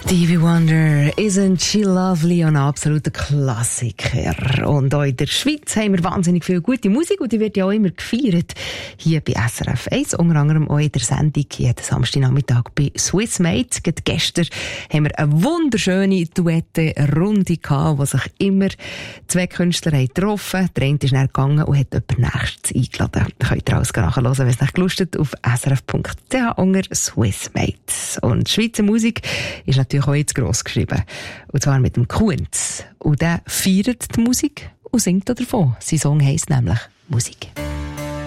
Stevie Wonder, Isn't She Lovely? Ein absoluter Klassiker. Und auch in der Schweiz haben wir wahnsinnig viel gute Musik und die wird ja auch immer gefeiert. Hier bei SRF 1, unter anderem auch in der Sendung jeden Samstagnachmittag bei Swiss Made. Gestern haben wir eine wunderschöne Duette-Runde gehabt, wo sich immer zwei Künstler haben getroffen. Der eine ist dann gegangen und hat jemand Nächstes eingeladen. Da könnt ihr alles nachhören, wenn es nicht gelustet, auf srf.ch unter Swiss Made. Und Schweizer Musik ist natürlich auch jetzt gross geschrieben. Und zwar mit dem Kunz. Und der feiert die Musik und singt davon. Sein Song heisst nämlich Musik.